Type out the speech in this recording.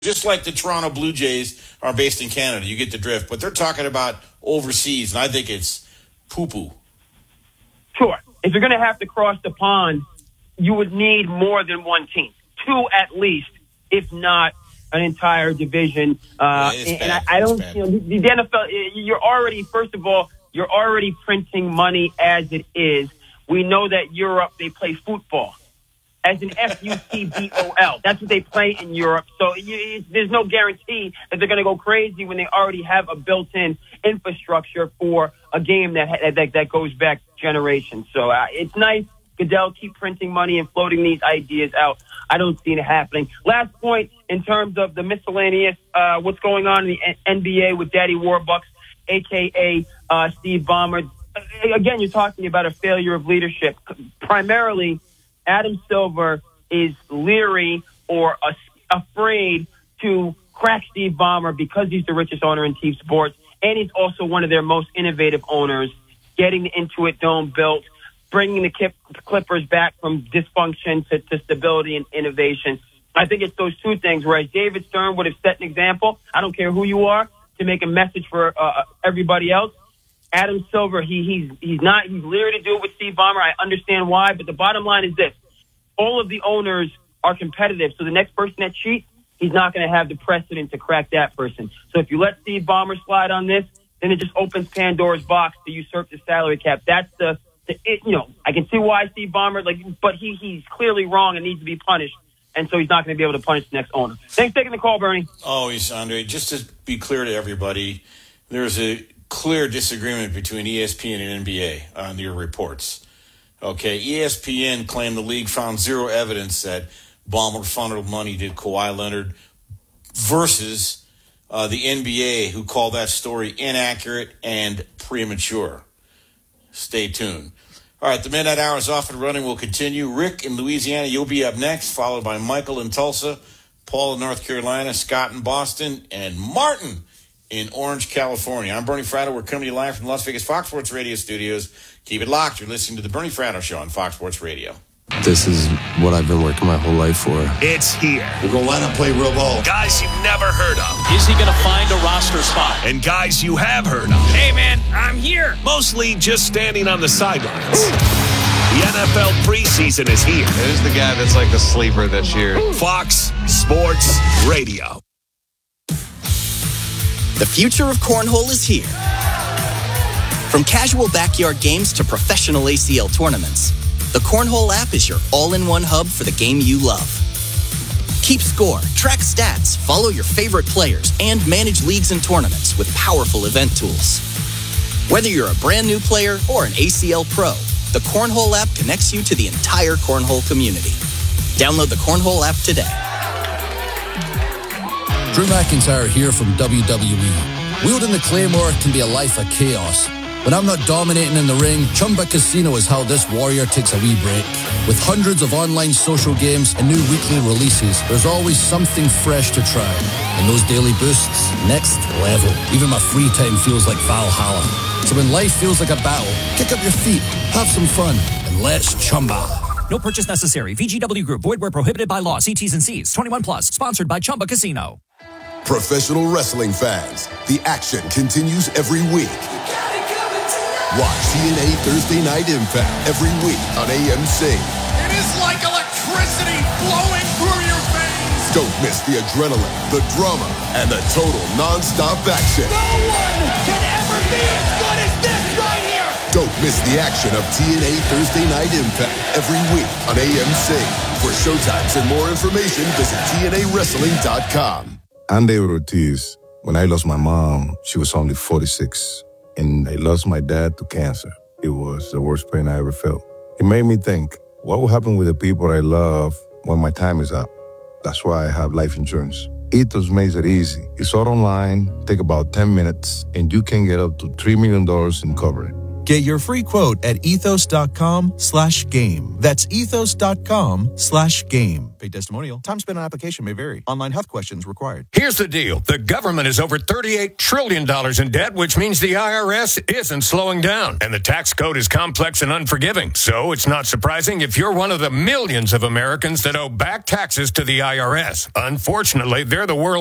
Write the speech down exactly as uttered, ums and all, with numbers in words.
Just like the Toronto Blue Jays are based in Canada. You get the drift. But they're talking about overseas, and I think it's poo-poo. Sure. If you're going to have to cross the pond, you would need more than one team. Two at least, if not an entire division. Uh, yeah, and I, I don't, you know, the, the N F L, you're already, first of all, you're already printing money as it is. We know that Europe, they play football as an F U T B O L. That's what they play in Europe. So you, there's no guarantee that they're going to go crazy when they already have a built-in infrastructure for a game that that, that goes back generations. So uh, it's nice. Goodell, keep printing money and floating these ideas out. I don't see it happening. Last point in terms of the miscellaneous, uh, what's going on in the N B A with Daddy Warbucks, a k a. Uh, Steve Ballmer. Again, you're talking about a failure of leadership. Primarily, Adam Silver is leery or uh, afraid to crack Steve Ballmer because he's the richest owner in team sports, and he's also one of their most innovative owners, getting the Intuit Dome built, bringing the Clippers back from dysfunction to, to stability and innovation. I think it's those two things, whereas David Stern would have set an example. I don't care who you are, to make a message for uh, everybody else. Adam Silver, he, he's he's not he's leery to do it with Steve Ballmer. I understand why, but the bottom line is this: all of the owners are competitive. So the next person that cheats, he's not going to have the precedent to crack that person. So if you let Steve Ballmer slide on this, then it just opens Pandora's box to usurp the salary cap. That's the, the it, you know I can see why Steve Ballmer, like, but he he's clearly wrong and needs to be punished. And so he's not going to be able to punish the next owner. Thanks for taking the call, Bernie. Always, Andre. Just to be clear to everybody, there's a clear disagreement between E S P N and N B A on your reports. Okay, E S P N claimed the league found zero evidence that Ballmer funneled money to Kawhi Leonard versus uh, the N B A, who called that story inaccurate and premature. Stay tuned. All right, the Midnight Hour is off and running. We'll continue. Rick in Louisiana, you'll be up next, followed by Michael in Tulsa, Paul in North Carolina, Scott in Boston, and Martin in Orange, California. I'm Bernie Fratto. We're coming to you live from the Las Vegas Fox Sports Radio studios. Keep it locked. You're listening to the Bernie Fratto Show on Fox Sports Radio. This is what I've been working my whole life for. It's here. We're going to line up, play real ball. Guys you've never heard of. Is he going to find a roster spot? And guys you have heard of. Hey, man, I'm here. Mostly just standing on the sidelines. The N F L preseason is here. Who's the guy that's like the sleeper this year? Fox Sports Radio. The future of cornhole is here. From casual backyard games to professional A C L tournaments, the Cornhole app is your all-in-one hub for the game you love. Keep score, track stats, follow your favorite players, and manage leagues and tournaments with powerful event tools. Whether you're a brand new player or an A C L pro, the Cornhole app connects you to the entire cornhole community. Download the Cornhole app today. Drew McIntyre here from W W E. Wielding the Claymore can be a life of chaos. When I'm not dominating in the ring, Chumba Casino is how this warrior takes a wee break. With hundreds of online social games and new weekly releases, there's always something fresh to try. And those daily boosts, next level. Even my free time feels like Valhalla. So when life feels like a battle, kick up your feet, have some fun, and let's Chumba. No purchase necessary. V G W Group. Void where prohibited by law. See T's and C's. twenty-one plus. Sponsored by Chumba Casino. Professional wrestling fans, the action continues every week. Watch T N A Thursday Night Impact every week on A M C. It is like electricity flowing through your veins. Don't miss the adrenaline, the drama, and the total non-stop action. No one can ever be as good as this right here. Don't miss the action of T N A Thursday Night Impact every week on A M C. For showtimes and more information, visit T N A wrestling dot com. I'm David Ortiz. When I lost my mom, she was only forty-six. And I lost my dad to cancer. It was the worst pain I ever felt. It made me think, what will happen with the people I love when my time is up? That's why I have life insurance. Ethos makes it easy. It's all online, take about ten minutes, and you can get up to three million dollars in coverage. Get your free quote at ethos.com slash game. That's ethos.com slash game. Paid testimonial. Time spent on application may vary. Online health questions required. Here's the deal. The government is over thirty-eight trillion dollars in debt, which means the I R S isn't slowing down. And the tax code is complex and unforgiving. So it's not surprising if you're one of the millions of Americans that owe back taxes to the I R S. Unfortunately, they're the world's